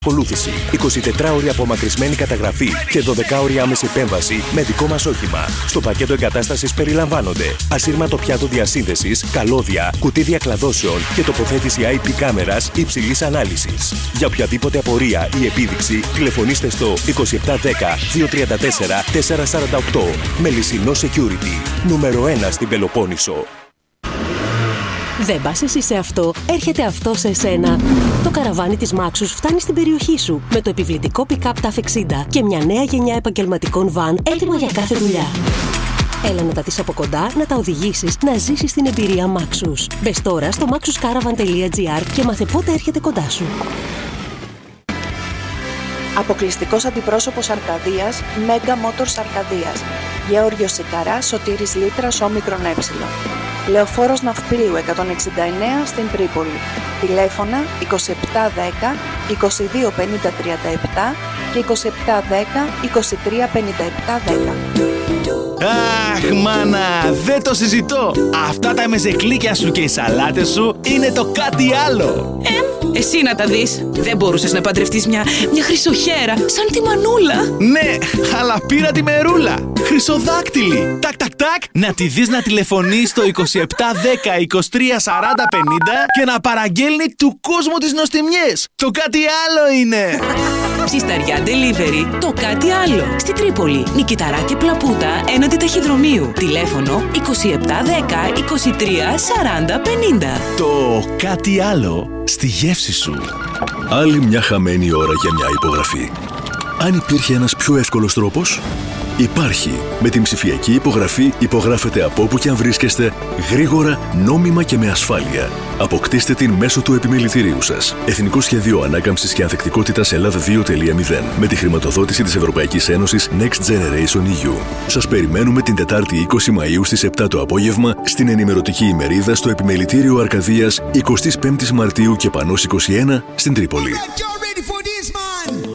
Ακολούθηση, 24ωρη απομακρυσμένη καταγραφή και 12ωρη άμεση επέμβαση με δικό μας όχημα. Στο πακέτο εγκατάστασης περιλαμβάνονται ασύρματο πιάτο διασύνδεσης, καλώδια, κουτί διακλαδώσεων και τοποθέτηση IP κάμερας υψηλής ανάλυσης. Για οποιαδήποτε απορία ή επίδειξη, τηλεφωνήστε στο 2710 234 448. Μελισσινό Security, νούμερο 1 στην Πελοπόννησο. Δεν πας εσύ σε αυτό, έρχεται αυτό σε εσένα. Το καραβάνι της Maxus φτάνει στην περιοχή σου με το επιβλητικό pick-up TAF 60 και μια νέα γενιά επαγγελματικών van έτοιμα για κάθε δουλειά. Έλα να τα δεις από κοντά, να τα οδηγήσεις, να ζήσεις την εμπειρία Maxus. Μπες τώρα στο maxuscaravan.gr και μάθε πότε έρχεται κοντά σου. Αποκλειστικός αντιπρόσωπος Αρκαδίας, Mega Motors Αρκαδίας. Γεώργιος Σικαράς, Σωτήρης Λίτρας, όμικρον ε. Λεωφόρος Ναυπλίου 169 στην Τρίπολη. Τηλέφωνα 2710 225037 και 2710 235710. Αχ, μάνα, δεν το συζητώ. Αυτά τα μεζεκλίκια σου και οι σαλάτες σου είναι το κάτι άλλο. Εσύ να τα δεις. Δεν μπορούσες να παντρευτείς μια χρυσοχέρα σαν τη Μανούλα? Ναι, αλλά πήρα τη Μερούλα. Χρυσοδάκτυλη. Τακ, τακ, τακ. Να τη δεις να τηλεφωνεί στο 2710 234050 και να παραγγέλνει του κόσμου τις νοστιμιές. Το κάτι άλλο είναι. Ψισταριά Delivery, το κάτι άλλο. Στη Τρίπολη, Νικηταρά και Πλαπούτα, έναντι ταχυδρομείου. Τηλέφωνο 2710 234050. Το κάτι άλλο στη γεύση σου. Άλλη μια χαμένη ώρα για μια υπογραφή. Αν υπήρχε ένας πιο εύκολος τρόπος, υπάρχει. Με την ψηφιακή υπογραφή υπογράφετε από όπου και αν βρίσκεστε, γρήγορα, νόμιμα και με ασφάλεια. Αποκτήστε την μέσω του επιμελητηρίου σας. Εθνικό Σχέδιο Ανάκαμψης και Ανθεκτικότητας Ελλάδα 2.0 με τη χρηματοδότηση της Ευρωπαϊκής Ένωσης Next Generation EU. Σας περιμένουμε την Τετάρτη 20 Μαΐου στις 7 το απόγευμα στην ενημερωτική ημερίδα στο Επιμελητήριο Αρκαδίας 25 Μαρτίου και Πανός 21 στην Τρίπολη.